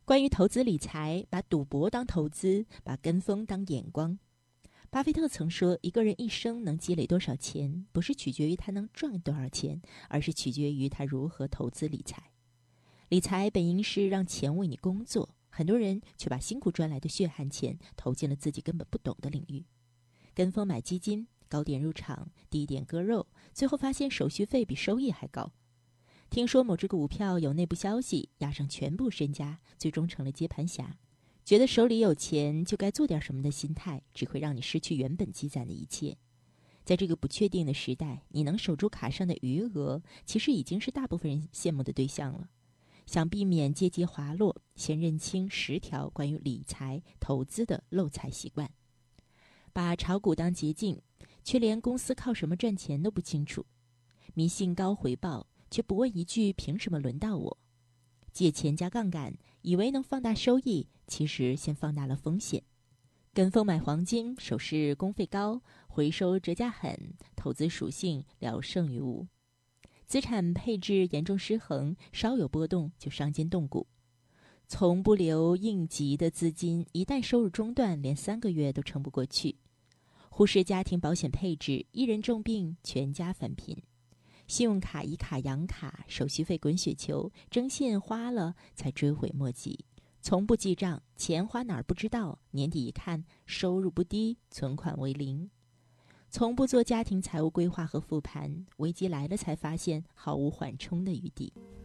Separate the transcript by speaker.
Speaker 1: 关于投资理财，把赌博当投资，把跟风当眼光。巴菲特曾说，一个人一生能积累多少钱，不是取决于他能赚多少钱，而是取决于他如何投资理财。理财本应是让钱为你工作，很多人却把辛苦赚来的血汗钱投进了自己根本不懂的领域，跟风买基金，高点入场，低点割肉，最后发现手续费比收益还高。听说某只股票有内部消息，押上全部身家，最终成了接盘侠。觉得手里有钱就该做点什么的心态，只会让你失去原本积攒的一切。在这个不确定的时代，你能守住卡上的余额，其实已经是大部分人羡慕的对象了。想避免阶级滑落，先认清10条关于理财投资的漏财习惯。把炒股当捷径，却连公司靠什么赚钱都不清楚。迷信高回报，却不问一句凭什么轮到我。借钱加杠杆，以为能放大收益，其实先放大了风险。跟风买黄金，首饰工费高，回收折价狠，投资属性聊胜于无。资产配置严重失衡，稍有波动就伤筋动骨。从不留应急的资金，一旦收入中断，连3个月都撑不过去。忽视家庭保险配置，一人重病，全家返贫。信用卡以卡养卡，手续费滚雪球，征信花了才追悔莫及。从不记账，钱花哪儿不知道，年底一看收入不低，存款为0。从不做家庭财务规划和复盘，危机来了才发现毫无缓冲的余地。